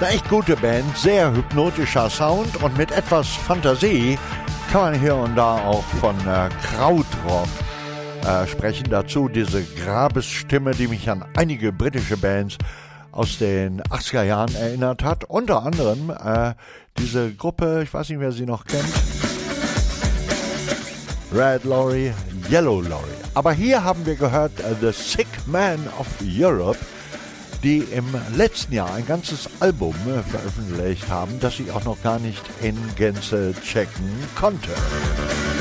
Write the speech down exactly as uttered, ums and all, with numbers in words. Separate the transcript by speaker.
Speaker 1: Eine echt gute Band, sehr hypnotischer Sound und mit etwas Fantasie kann man hier und da auch von äh, Krautrock äh, sprechen. Dazu diese Grabesstimme, die mich an einige britische Bands aus den achtziger Jahren erinnert hat. Unter anderem äh, diese Gruppe, ich weiß nicht, wer sie noch kennt, Red Lorry, Yellow Lorry. Aber hier haben wir gehört uh, The Sick Man of Europe, die im letzten Jahr ein ganzes Album äh, veröffentlicht haben, das ich auch noch gar nicht in Gänze checken konnte.